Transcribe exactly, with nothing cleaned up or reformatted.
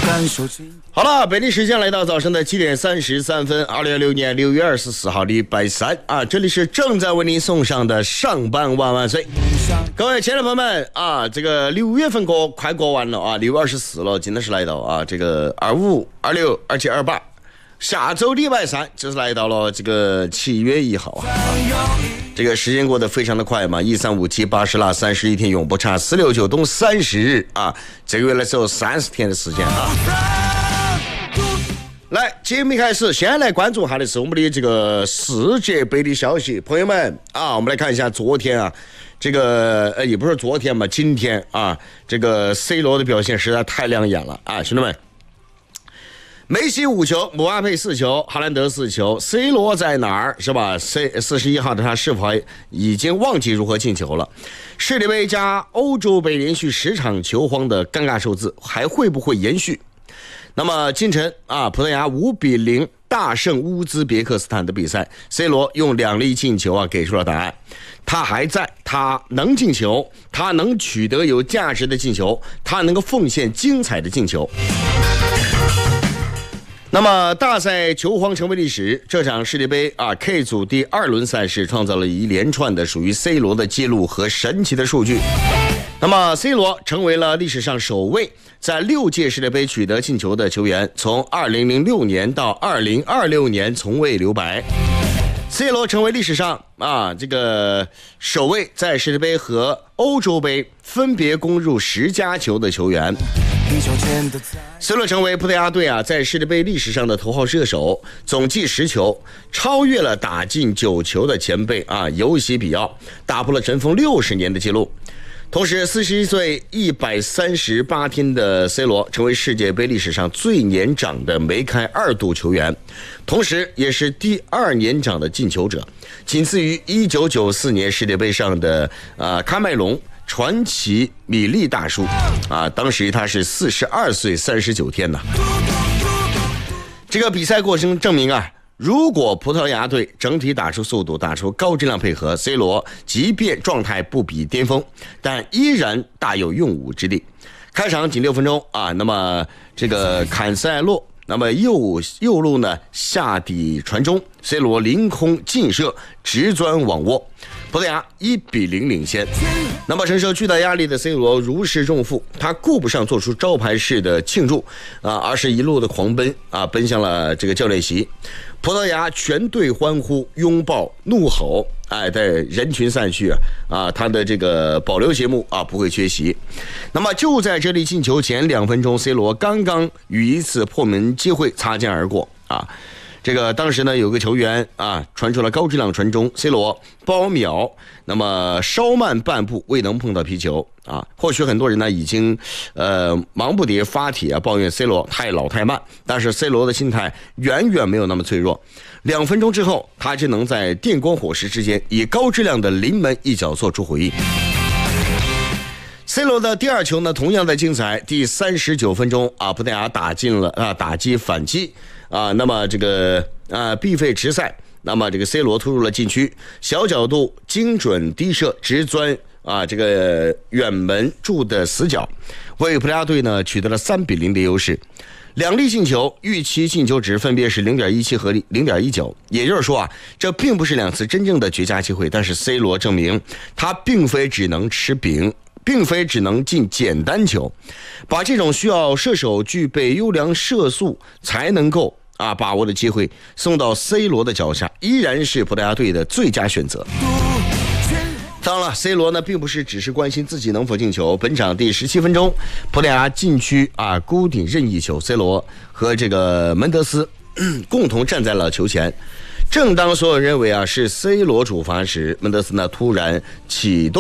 好了，北京时间来到早上的七点三十三分，二零二六年六月二十四号礼拜三啊，这里是正在为您送上的上班万万岁。各位亲爱的朋友们啊，这个六月份过快过完了啊，六月二十四了，今天是来到啊这个二五、二六、二七、二八，下周礼拜三就是来到了这个七月一号啊。这个时间过得非常的快嘛，一三五七八十腊三十一天永不差，四六九冬三十日啊，这个月来只有三十天的时间啊。来，节目一开始，先来关注下的是我们的这个世界杯的消息，朋友们啊，我们来看一下昨天啊，这个呃也不是昨天嘛，今天啊，这个 C 罗的表现实在太亮眼了啊，兄弟们。梅西五球，姆巴佩四球，哈兰德四球 ，C 罗在哪儿是吧 ？C 四十一号的他是否已经忘记如何进球了？世界杯加欧洲杯连续十场球荒的尴尬数字还会不会延续？那么今晨啊，葡萄牙五比零大胜乌兹别克斯坦的比赛 ，C 罗用两粒进球啊给出了答案。他还在，他能进球，他能取得有价值的进球，他能够奉献精彩的进球。那么大赛球荒成为历史，这场世界杯啊 K 组第二轮赛事创造了一连串的属于 C 罗的记录和神奇的数据。那么 C 罗成为了历史上首位在六届世界杯取得进球的球员，从二零零六年到二零二六年从未留白。C 罗成为历史上啊这个首位在世界杯和欧洲杯分别攻入十加球的球员。C 罗成为葡萄牙队啊在世界杯历史上的头号射手，总计十球，超越了打进九球的前辈啊尤西比奥，打破了尘封六十年的记录。同时四十一岁一百三十八天的 C 罗成为世界杯历史上最年长的梅开二度球员，同时也是第二年长的进球者，仅次于一九九四年世界杯上的呃喀麦隆传奇米利大叔啊，当时他是四十二岁三十九天呐。这个比赛过程证明啊，如果葡萄牙队整体打出速度，打出高质量配合 ，C 罗即便状态不比巅峰，但依然大有用武之地。开场仅六分钟啊，那么这个坎塞洛，那么右右路呢下底传中 ，C 罗凌空劲射，直钻网窝。葡萄牙一比零领先，那么承受巨大压力的 C 罗如释重负，他顾不上做出招牌式的庆祝啊，而是一路的狂奔啊，奔向了这个教练席。葡萄牙全队欢呼、拥抱、怒吼，哎，在人群散去啊，啊，他的这个保留节目啊不会缺席。那么就在这里进球前两分钟 ，C 罗刚刚与一次破门机会擦肩而过啊。这个当时呢，有个球员啊传出了高质量传中 ，C 罗包秒，那么稍慢半步未能碰到皮球啊。或许很多人呢已经呃忙不迭发帖啊抱怨 C 罗太老太慢，但是 C 罗的心态远远没有那么脆弱。两分钟之后，他只能在电光火石之间以高质量的临门一脚做出回应。C 罗的第二球呢，同样的精彩。第三十九分钟啊，葡萄牙打进了啊，打击反击啊，那么这个啊必费直塞，那么这个 C 罗突入了禁区，小角度精准低射，直钻啊这个远门柱的死角，为葡萄牙队呢取得了三比零的优势。两粒进球，预期进球值分别是 零点一七 和 零点一九， 也就是说啊，这并不是两次真正的绝佳机会，但是 C 罗证明他并非只能吃饼，并非只能进简单球，把这种需要射手具备优良射速才能够啊把握的机会送到 C 罗的脚下，依然是葡萄牙队的最佳选择。当然了 ，C 罗呢并不是只是关心自己能否进球。本场第十七分钟，葡萄牙禁区啊孤顶任意球 ，C 罗和这个门德斯共同站在了球前。正当所有人认为啊是 C 罗主罚时，门德斯呢突然启动